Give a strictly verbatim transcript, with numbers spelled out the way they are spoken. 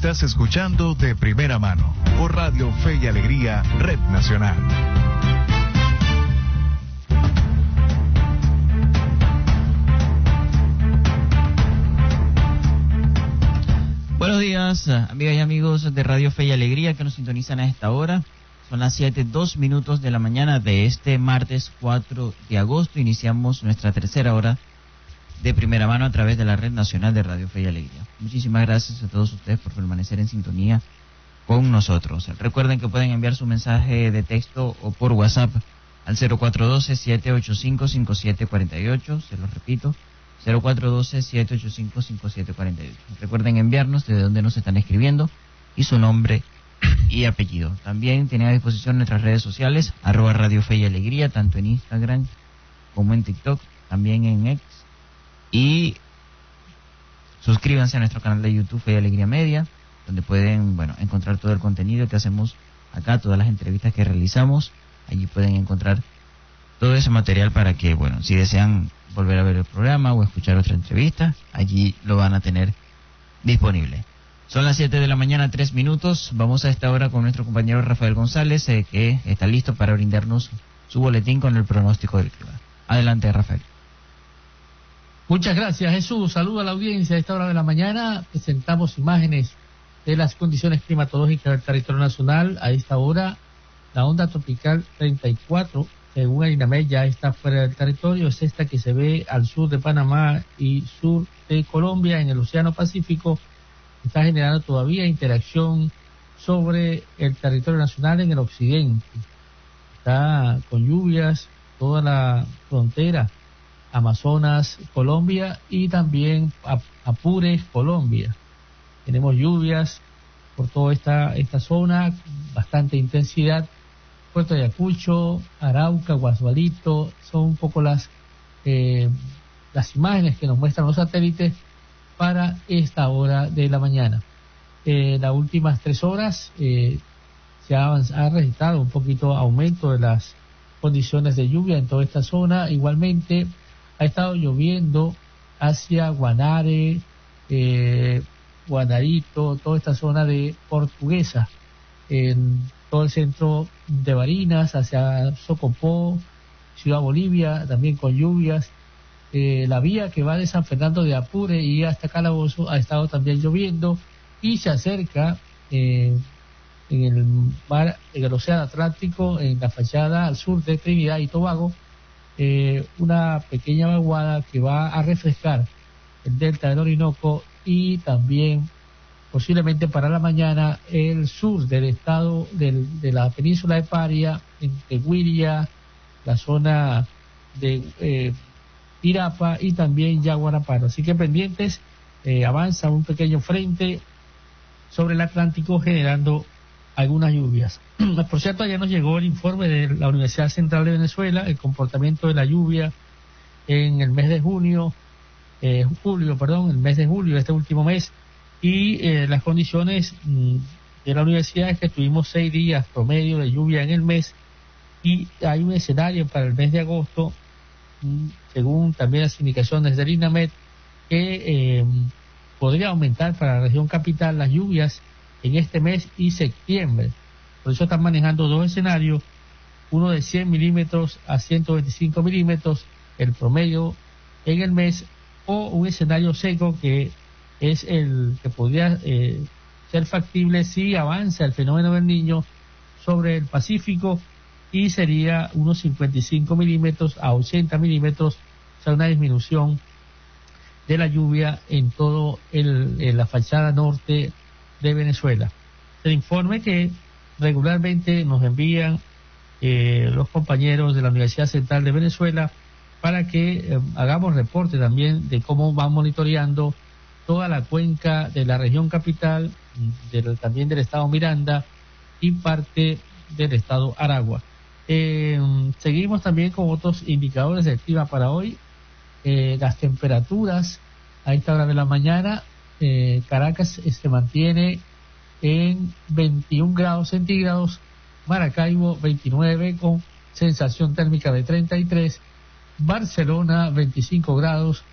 Estás escuchando De Primera Mano por Radio Fe y Alegría, Red Nacional. Buenos días, amigas y amigos de Radio Fe y Alegría que nos sintonizan a esta hora. Son las siete, dos minutos de la mañana de este martes cuatro de agosto. Iniciamos nuestra tercera hora de primera mano a través de la Red Nacional de Radio Fe y Alegría. Muchísimas gracias a todos ustedes por permanecer en sintonía con nosotros. Recuerden que pueden enviar su mensaje de texto o por WhatsApp al cero cuatro uno dos, siete ocho cinco, cinco siete cuatro ocho. Se los repito, cero cuatro uno dos, siete ocho cinco, cinco siete cuatro ocho. Recuerden enviarnos desde donde nos están escribiendo y su nombre y apellido. También tienen a disposición nuestras redes sociales, arroba Radio Fe y Alegría, tanto en Instagram como en TikTok, también en X. Y suscríbanse a nuestro canal de YouTube Fe y Alegría Media, donde pueden, bueno, encontrar todo el contenido que hacemos acá, todas las entrevistas que realizamos. Allí pueden encontrar todo ese material para que, bueno, si desean volver a ver el programa o escuchar otra entrevista, allí lo van a tener disponible. Son las siete de la mañana, tres minutos. Vamos a esta hora con nuestro compañero Rafael González, eh, que está listo para brindarnos su boletín con el pronóstico del clima. Adelante, Rafael. Muchas gracias, Jesús. Saludo a la audiencia. A esta hora de la mañana presentamos imágenes de las condiciones climatológicas del territorio nacional. A esta hora, la onda tropical treinta y cuatro, según el INAMED, ya está fuera del territorio. Es esta que se ve al sur de Panamá y sur de Colombia, en el Océano Pacífico. Está generando todavía interacción sobre el territorio nacional en el occidente. Está con lluvias toda la frontera Amazonas, Colombia, y también Apure, Colombia. Tenemos lluvias por toda esta, esta zona, bastante intensidad. Puerto Ayacucho, Arauca, Guasualito, son un poco las, eh, las imágenes que nos muestran los satélites para esta hora de la mañana. Eh, las últimas tres horas eh, se ha, ha registrado un poquito aumento de las condiciones de lluvia en toda esta zona. Igualmente, ha estado lloviendo hacia Guanare, eh, Guanarito, toda esta zona de Portuguesa, en todo el centro de Barinas, hacia Socopó, Ciudad Bolivia, también con lluvias. Eh, la vía que va de San Fernando de Apure y hasta Calabozo ha estado también lloviendo, y se acerca eh, en el mar, en el Océano Atlántico, en la fachada al sur de Trinidad y Tobago, Eh, una pequeña vaguada que va a refrescar el delta del Orinoco, y también posiblemente para la mañana el sur del estado del, de la península de Paria, en Teguiria, la zona de eh, Irapa y también Yaguaraparo. Así que pendientes, eh, avanza un pequeño frente sobre el Atlántico generando algunas lluvias. Por cierto, ayer nos llegó el informe de la Universidad Central de Venezuela, el comportamiento de la lluvia en el mes de junio, eh, julio, perdón, el mes de julio, este último mes, y eh, las condiciones mm, de la universidad es que tuvimos seis días promedio de lluvia en el mes, y hay un escenario para el mes de agosto, mm, según también las indicaciones del INAMED, que eh, podría aumentar para la región capital las lluvias en este mes y septiembre. Por eso están manejando dos escenarios, uno de cien milímetros a ciento veinticinco milímetros, el promedio en el mes, o un escenario seco que es el que podría eh, ser factible si avanza el fenómeno del Niño sobre el Pacífico, y sería unos cincuenta y cinco milímetros a ochenta milímetros, o sea, una disminución de la lluvia en todo el, en la fachada norte de Venezuela. El informe que regularmente nos envían eh, los compañeros de la Universidad Central de Venezuela para que eh, hagamos reporte también de cómo van monitoreando toda la cuenca de la región capital, del, también del estado Miranda y parte del estado Aragua. Eh, seguimos también con otros indicadores del clima para hoy. Eh, las temperaturas a esta hora de la mañana, eh, Caracas eh, se mantiene en veintiún grados centígrados, Maracaibo veintinueve con sensación térmica de treinta y tres, Barcelona veinticinco grados,